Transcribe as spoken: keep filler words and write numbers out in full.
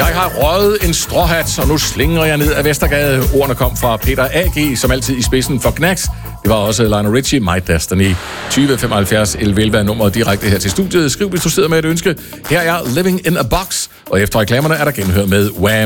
Jeg har røget en stråhat, og nu slinger jeg ned ad Vestergade. Ordene kom fra Peter A G, som altid i spidsen for Knacks. Det var også Lionel Richie, My Destiny. tyve femoghalvfjerds elleve elleve er nummeret direkte her til studiet. Skriv, hvis du sidder med et ønske. Her er Living in a Box, og efter reklamerne er der genhør med Wham!